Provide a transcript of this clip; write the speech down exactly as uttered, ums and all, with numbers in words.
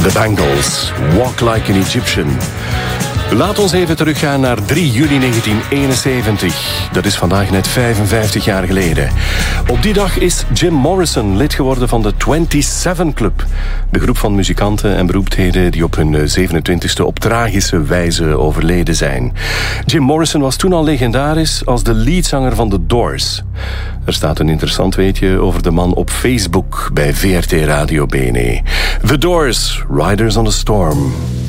The Bangles, Walk Like an Egyptian. Laat ons even teruggaan naar drie juli negentien eenenzeventig. Dat is vandaag net vijfenvijftig jaar geleden. Op die dag is Jim Morrison lid geworden van de twenty-seven Club. De groep van muzikanten en beroemdheden die op hun zevenentwintigste op tragische wijze overleden zijn. Jim Morrison was toen al legendarisch als de leadzanger van The Doors. Er staat een interessant weetje over de man op Facebook bij V R T Radio B N E. The Doors, Riders on the Storm.